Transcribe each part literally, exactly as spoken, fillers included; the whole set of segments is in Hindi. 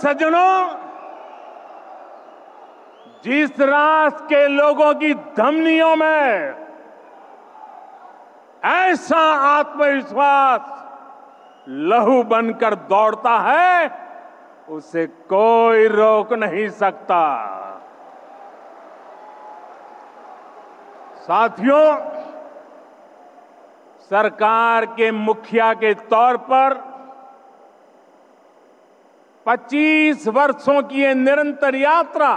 सज्जनों, जिस राष्ट्र के लोगों की धमनियों में ऐसा आत्मविश्वास लहू बनकर दौड़ता है, उसे कोई रोक नहीं सकता। साथियों, सरकार के मुखिया के तौर पर पच्चीस वर्षों की ये निरंतर यात्रा,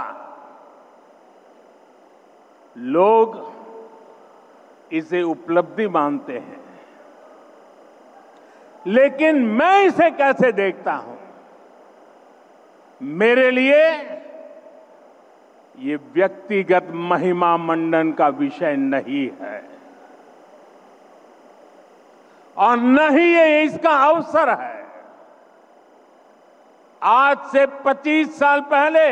लोग इसे उपलब्धि मानते हैं, लेकिन मैं इसे कैसे देखता हूं? मेरे लिए ये व्यक्तिगत महिमा मंडन का विषय नहीं है और न ही ये इसका अवसर है। आज से पच्चीस साल पहले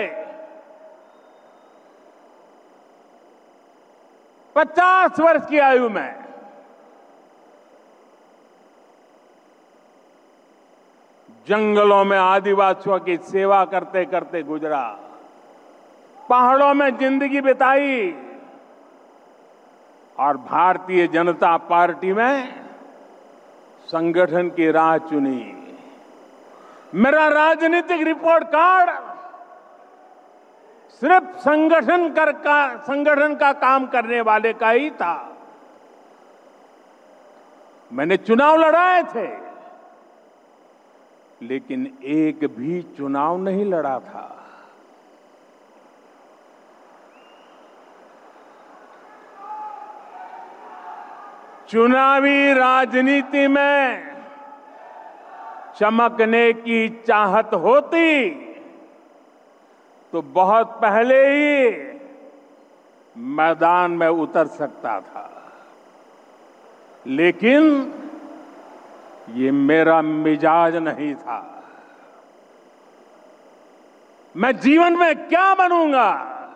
पचास वर्ष की आयु में जंगलों में आदिवासियों की सेवा करते करते गुजरा, पहाड़ों में जिंदगी बिताई और भारतीय जनता पार्टी में संगठन की राह चुनी। मेरा राजनीतिक रिपोर्ट कार्ड सिर्फ संगठन कर का संगठन का काम करने वाले का ही था। मैंने चुनाव लड़ाए थे, लेकिन एक भी चुनाव नहीं लड़ा था। चुनावी राजनीति में चमकने की चाहत होती तो बहुत पहले ही मैदान में उतर सकता था, लेकिन ये मेरा मिजाज नहीं था। मैं जीवन में क्या बनूंगा,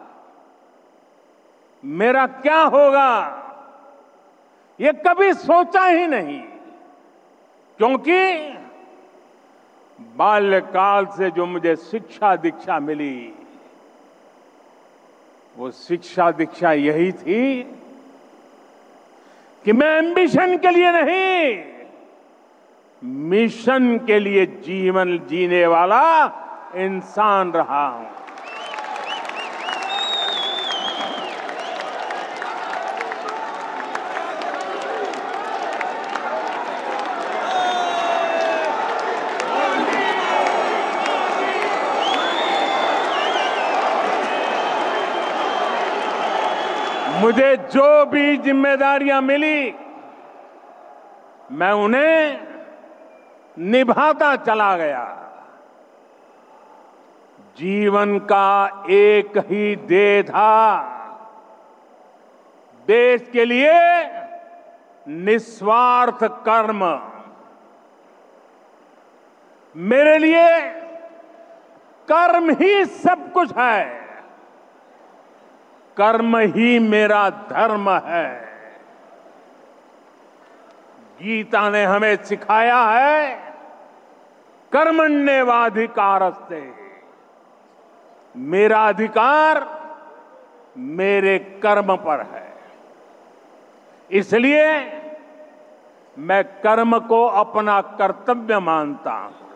मेरा क्या होगा, ये कभी सोचा ही नहीं, क्योंकि बाल्यकाल से जो मुझे शिक्षा दीक्षा मिली, वो शिक्षा दीक्षा यही थी कि मैं एम्बिशन के लिए नहीं, मिशन के लिए जीवन जीने वाला इंसान रहा हूं। मुझे जो भी जिम्मेदारियां मिली, मैं उन्हें निभाता चला गया। जीवन का एक ही ध्येय था, देश के लिए निस्वार्थ कर्म। मेरे लिए कर्म ही सब कुछ है, कर्म ही मेरा धर्म है। गीता ने हमें सिखाया है, कर्मण्येवाधिकारस्ते, मेरा अधिकार मेरे कर्म पर है। इसलिए मैं कर्म को अपना कर्तव्य मानता हूं।